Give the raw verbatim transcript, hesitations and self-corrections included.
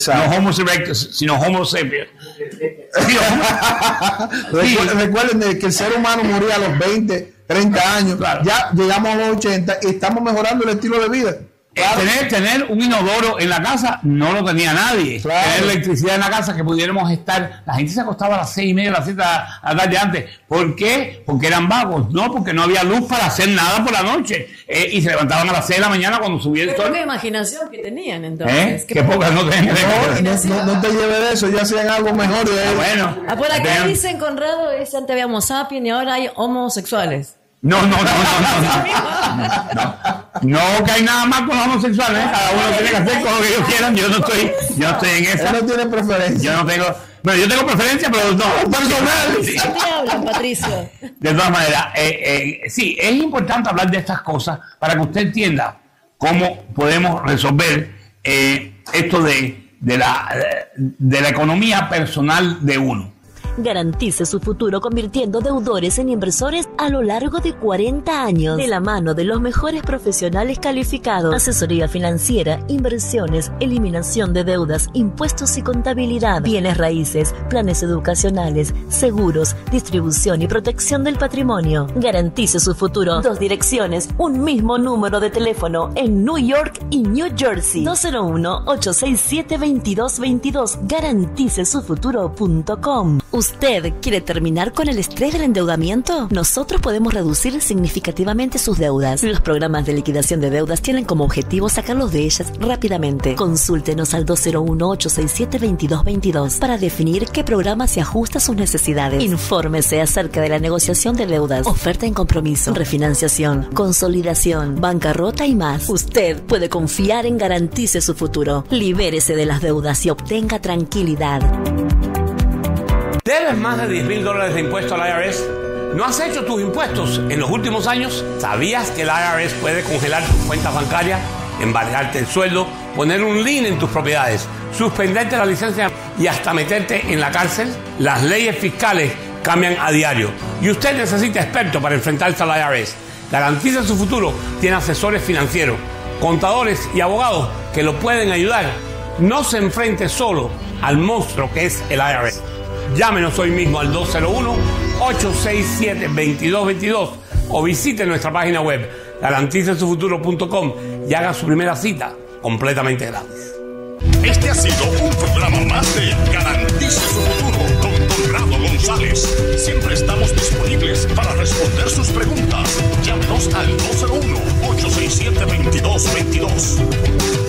No Homo erectus, sino Homo sapiens. Recuerden, recuerden que el ser humano moría a los veinte, treinta años. Claro. Ya llegamos a los ochenta y estamos mejorando el estilo de vida. Claro. Tener, tener un inodoro en la casa no lo tenía nadie. Claro. Tener electricidad en la casa, que pudiéramos estar. La gente se acostaba a las seis y media, a las siete a la tarde antes. ¿Por qué? Porque eran vagos. No, porque no había luz para hacer nada por la noche. Eh, y se levantaban a las seis de la mañana cuando subía el sol. Qué poca imaginación que tenían entonces. ¿Eh? Qué, Qué poca no tenían. No, no, no te lleves de eso, ya hacían algo mejor. De ah, bueno. Ah, por acá tenían... dicen, Conrado, es antes habíamos sapiens y ahora hay homosexuales. No, no, no, no, no, no, no, no, que hay nada más con los homosexuales, ¿eh? Cada uno tiene que hacer con lo que ellos quieran. Yo no estoy, yo no estoy en esa. Él no tiene preferencia. Yo no tengo, bueno, yo tengo preferencia, pero no personal. ¿Qué te hablan, Patricio? De todas maneras, eh, eh, sí, es importante hablar de estas cosas para que usted entienda cómo podemos resolver eh, esto de, de la, de la economía personal de uno. Garantice su futuro convirtiendo deudores en inversores a lo largo de cuarenta años. De la mano de los mejores profesionales calificados. Asesoría financiera, inversiones, eliminación de deudas, impuestos y contabilidad, bienes raíces, planes educacionales, seguros, distribución y protección del patrimonio. Garantice su futuro. Dos direcciones, un mismo número de teléfono en New York y New Jersey. dos cero uno, ocho seis siete, veintidós veintidós. garantice su futuro punto com. ¿Usted quiere terminar con el estrés del endeudamiento? Nosotros podemos reducir significativamente sus deudas. Los programas de liquidación de deudas tienen como objetivo sacarlos de ellas rápidamente. Consúltenos al dos cero uno, ocho seis siete, veintidós veintidós para definir qué programa se ajusta a sus necesidades. Infórmese acerca de la negociación de deudas, oferta en compromiso, refinanciación, consolidación, bancarrota y más. Usted puede confiar en Garantice su futuro. Libérese de las deudas y obtenga tranquilidad. ¿Debes más de diez mil dólares de impuesto al I R S? ¿No has hecho tus impuestos en los últimos años? ¿Sabías que el I R S puede congelar tus cuentas bancarias, embargarte el sueldo, poner un lien en tus propiedades, suspenderte la licencia y hasta meterte en la cárcel? Las leyes fiscales cambian a diario y usted necesita expertos para enfrentarse al I R S. Garantiza su futuro. Tiene asesores financieros, contadores y abogados que lo pueden ayudar. No se enfrente solo al monstruo que es el I R S. Llámenos hoy mismo al dos cero uno, ocho seis siete, veintidós veintidós o visite nuestra página web garantice su futuro punto com y haga su primera cita completamente gratis. Este ha sido un programa más de Garantice su futuro con Conrado González. Siempre estamos disponibles para responder sus preguntas. Llámenos al dos cero uno, ocho seis siete, veintidós veintidós.